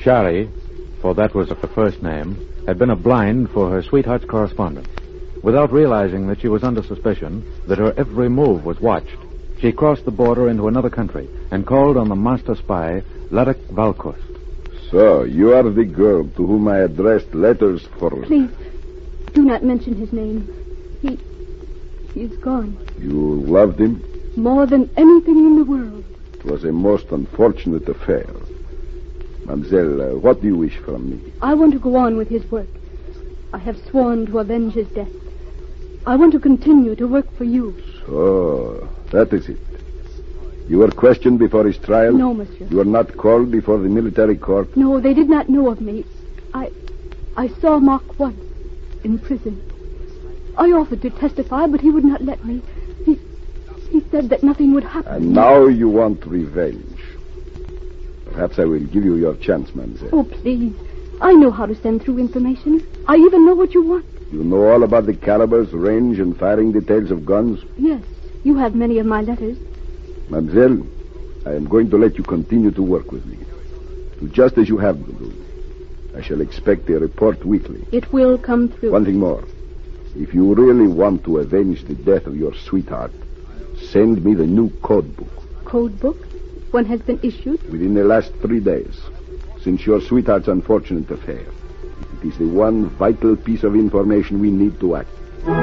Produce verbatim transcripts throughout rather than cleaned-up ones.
Shari, for that was her first name, had been a blind for her sweetheart's correspondence. Without realizing that she was under suspicion, that her every move was watched, she crossed the border into another country and called on the master spy, Ladek Valkost. So, you are the girl to whom I addressed letters for... Please, do not mention his name. He... he's gone. You loved him? More than anything in the world. It was a most unfortunate affair. Mademoiselle, uh, what do you wish from me? I want to go on with his work. I have sworn to avenge his death. I want to continue to work for you. So, that is it. You were questioned before his trial? No, monsieur. You were not called before the military court? No, they did not know of me. I... I saw Mark once, in prison. I offered to testify, but he would not let me. He... he said that nothing would happen. And now you want revenge. Perhaps I will give you your chance, mademoiselle. Oh, please. I know how to send through information. I even know what you want. You know all about the calibers, range, and firing details of guns? Yes. You have many of my letters. Mademoiselle, I am going to let you continue to work with me. Do just as you have to do. I shall expect a report weekly. It will come through. One thing more. If you really want to avenge the death of your sweetheart, send me the new code book. Code book? One has been issued? Within the last three days, since your sweetheart's unfortunate affair. It is the one vital piece of information we need to act.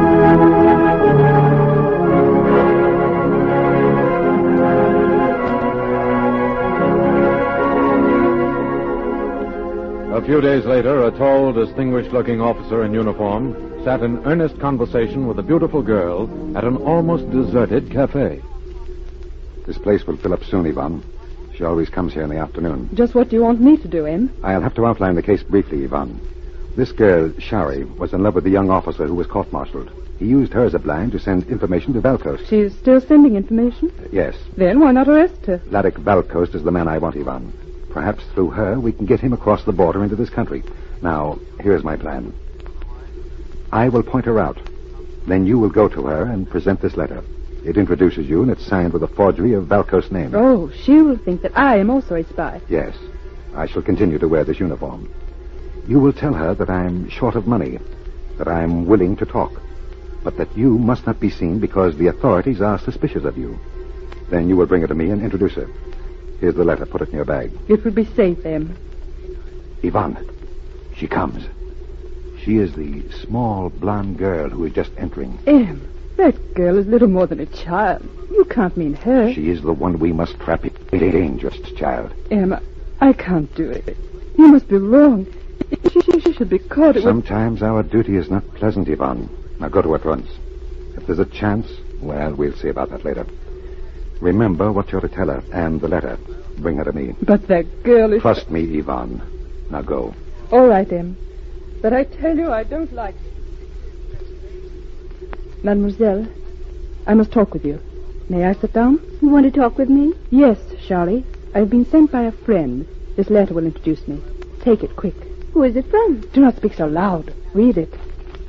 A few days later, a tall, distinguished-looking officer in uniform sat in earnest conversation with a beautiful girl at an almost deserted cafe. This place will fill up soon, Yvonne. She always comes here in the afternoon. Just what do you want me to do, Em? I'll have to outline the case briefly, Yvonne. This girl, Shari, was in love with the young officer who was court-martialed. He used her as a blind to send information to Valkost. She's still sending information? Uh, yes. Then why not arrest her? Ladek Valkost is the man I want, Yvonne. Perhaps through her we can get him across the border into this country. Now, here's my plan. I will point her out. Then you will go to her and present this letter. It introduces you, and it's signed with a forgery of Valkost's name. Oh, she will think that I am also a spy. Yes. I shall continue to wear this uniform. You will tell her that I'm short of money, that I'm willing to talk, but that you must not be seen because the authorities are suspicious of you. Then you will bring her to me and introduce her. Here's the letter. Put it in your bag. It would be safe, Em. Yvonne, she comes. She is the small, blonde girl who is just entering. Em, that girl is little more than a child. You can't mean her. She is the one we must trap. A dangerous child. Em, I can't do it. You must be wrong. She, she, she should be caught. It Sometimes would... our duty is not pleasant, Yvonne. Now go to her at once. If there's a chance, well, we'll see about that later. Remember what you're to tell her and the letter. Bring her to me. But that girl is... Trust me, Yvonne. Now go. All right, Em. But I tell you, I don't like it. Mademoiselle, I must talk with you. May I sit down? You want to talk with me? Yes, Charlie. I've been sent by a friend. This letter will introduce me. Take it, quick. Who is it from? Do not speak so loud. Read it.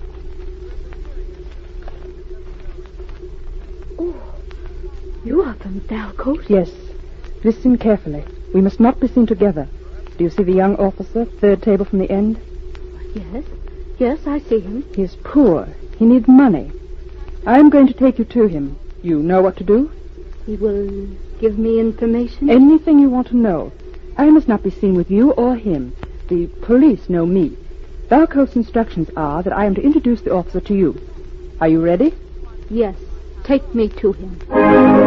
Oh, you are from Valkost? Yes. Listen carefully. We must not be seen together. Do you see the young officer, third table from the end? Yes. Yes, I see him. He is poor. He needs money. I am going to take you to him. You know what to do? He will give me information? Anything you want to know. I must not be seen with you or him. The police know me. Valkost's instructions are that I am to introduce the officer to you. Are you ready? Yes. Take me to him.